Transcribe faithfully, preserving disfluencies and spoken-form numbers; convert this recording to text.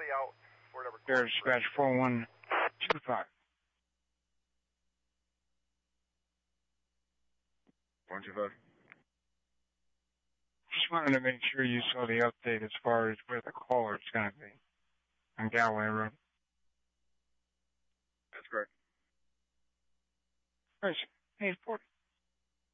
out whatever. There, dispatch four one two five. one two five. Just wanted to make sure you saw the update as far as where the caller's going to be on Galway Road. That's correct. Right, eight forty.